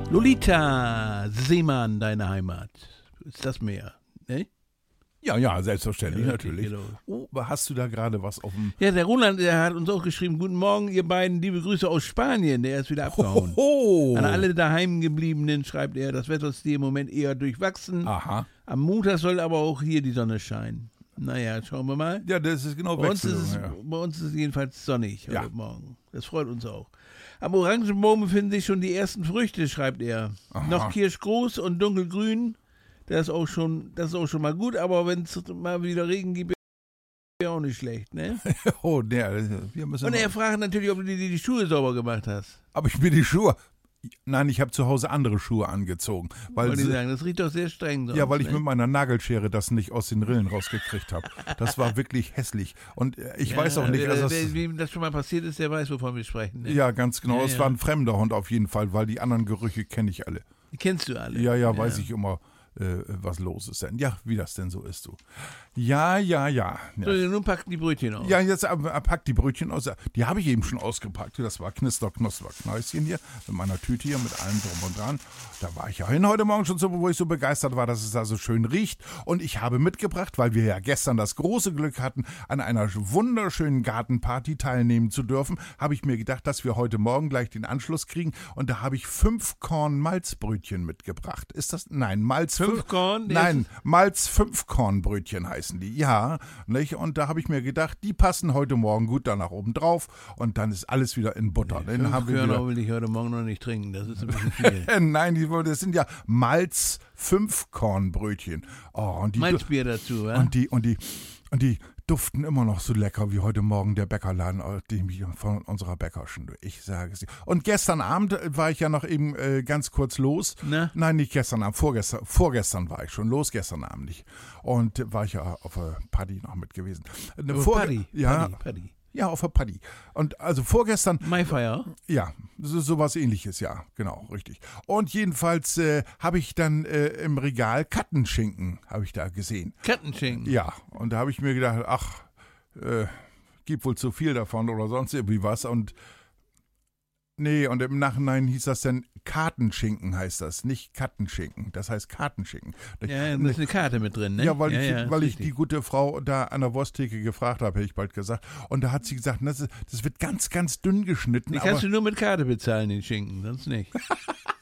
Lolita Seemann, deine Heimat. Ist das mehr, ne? Ja, selbstverständlich, Ja, natürlich. genau. Oh, aber hast du da gerade was auf dem... Ja, der Roland, der hat uns auch geschrieben, guten Morgen, ihr beiden, liebe Grüße aus Spanien. Der ist wieder abgehauen. Hoho. An alle daheimgebliebenen schreibt er, das Wetter ist hier im Moment eher durchwachsen. Aha. Am Montag soll aber auch hier die Sonne scheinen. Naja, schauen wir mal. Ja, das ist genau Bei uns Wechsel. bei uns ist es jedenfalls sonnig heute Ja. Morgen. Das freut uns auch. Am Orangenbaum befinden sich schon die ersten Früchte, schreibt er. Aha. Noch kirschgroß und dunkelgrün. Das ist auch schon mal gut, aber wenn es mal wieder Regen gibt, wäre auch nicht schlecht, ne? Oh, wir müssen... Und er fragt natürlich, ob du dir die Schuhe sauber gemacht hast. Aber ich mir die Schuhe... Nein, ich habe zu Hause andere Schuhe angezogen. Wollte ich sagen, das riecht doch sehr streng. Sonst, Ja, weil ich ne? mit meiner Nagelschere das nicht aus den Rillen rausgekriegt habe. Das war wirklich hässlich. Und ich weiß auch nicht, dass wem das schon mal passiert ist, der weiß, wovon wir sprechen. Ne? Ja, ganz genau. Ja, Es ja. war ein fremder Hund auf jeden Fall, weil die anderen Gerüche kenne ich alle. Die kennst du alle. Ja, weiß ich immer, was los ist denn. Ja, wie das denn so ist, du. Ja. So, nun packen die Brötchen aus. Ja, jetzt pack die Brötchen aus. Die habe ich eben schon ausgepackt. Das war Knusper, Knäuschen hier mit meiner Tüte hier mit allem drum und dran. Da war ich ja hin heute Morgen schon so, wo ich so begeistert war, dass es da so schön riecht. Und ich habe mitgebracht, weil wir ja gestern das große Glück hatten, an einer wunderschönen Gartenparty teilnehmen zu dürfen, habe ich mir gedacht, dass wir heute Morgen gleich den Anschluss kriegen. Und da habe ich 5 Korn Malzbrötchen mitgebracht. Ist das? Nein, Malz 5 Korn? Nein, Malz 5 Kornbrötchen heißen die. Ja, nicht? Und da habe ich mir gedacht, die passen heute Morgen gut da nach oben drauf und dann ist alles wieder in Butter. Nee, Dann haben wir wieder, will ich heute Morgen noch nicht trinken, das ist ein bisschen viel. Nein, das sind ja Malz 5 Kornbrötchen. Oh, und die Malzbier dazu, ja? und die duften immer noch so lecker wie heute Morgen der Bäckerladen, von unserer Bäckerschen. Ich sage es dir. Und gestern Abend war ich ja noch eben ganz kurz los. Na? Nein, nicht gestern Abend, vorgestern war ich schon los, gestern Abend nicht. Und war ich ja auf der Party noch mit gewesen. Party? Ja, Party. ja, auf der Party. Und also vorgestern... Maifeier? Ja, sowas ähnliches, ja, genau, richtig. Und jedenfalls habe ich dann im Regal Kattenschinken, habe ich da gesehen. Kattenschinken? Ja, und da habe ich mir gedacht, gibt wohl zu viel davon oder sonst irgendwie was. Und nee, und im Nachhinein hieß das dann Kartenschinken heißt das, nicht Kattenschinken. Das heißt Kartenschinken. Ja, da ist eine Karte mit drin, ne? Ja, weil ich richtig. die gute Frau da an der Wursttheke gefragt habe, hätte ich bald gesagt. Und da hat sie gesagt, das wird ganz, ganz dünn geschnitten. Die kannst du nur mit Karte bezahlen, den Schinken, sonst nicht.